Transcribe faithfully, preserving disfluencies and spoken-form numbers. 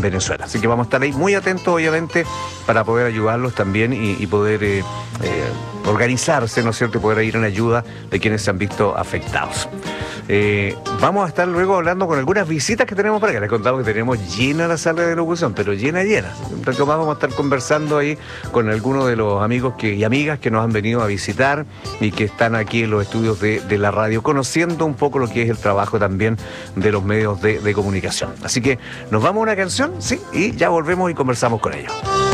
Venezuela. Así que vamos a estar ahí muy atentos, obviamente, para poder ayudarlos también y, y poder eh, eh, organizarse, ¿no es cierto?, y poder ir en ayuda de quienes se han visto afectados. Eh, vamos a estar luego hablando con algunas visitas que tenemos por acá. Les contamos que tenemos llena la sala de locución, pero llena, llena. Un rato más vamos a estar conversando ahí con algunos de los amigos que, y amigas que nos han venido a visitar y que están aquí en los estudios de, de la radio, conociendo un poco lo que es el trabajo también de los medios de, de comunicación. Así que nos vamos a una canción, ¿sí? Y ya volvemos y conversamos con ellos.